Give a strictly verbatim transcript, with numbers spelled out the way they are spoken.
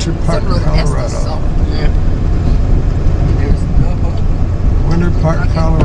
Winter Park, Some little Estes Colorado. salt. Yeah. There's, uh, Winter Park, Colorado.